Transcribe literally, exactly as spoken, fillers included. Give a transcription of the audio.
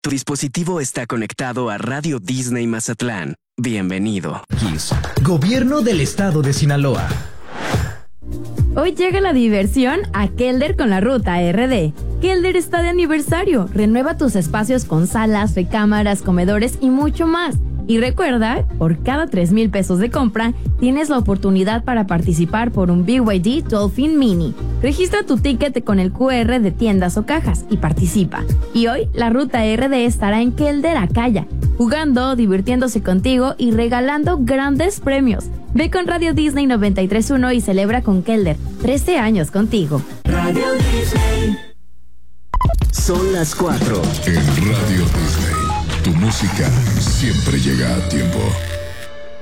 Tu dispositivo está conectado a Radio Disney Mazatlán. Bienvenido. Gobierno del Estado de Sinaloa. Hoy llega la diversión a Kelder con la Ruta R D. Kelder está de aniversario. Renueva tus espacios con salas, recámaras, comedores y mucho más. Y recuerda, por cada tres mil pesos de compra, tienes la oportunidad para participar por un B Y D Dolphin Mini. Registra tu ticket con el Q R de tiendas o cajas y participa. Y hoy, la Ruta R D estará en Kelder Acaya, jugando, divirtiéndose contigo y regalando grandes premios. Ve con Radio Disney noventa y tres punto uno y celebra con Kelder. trece años contigo. Radio Disney. Son las cuatro. En Radio Disney, tu música siempre llega a tiempo.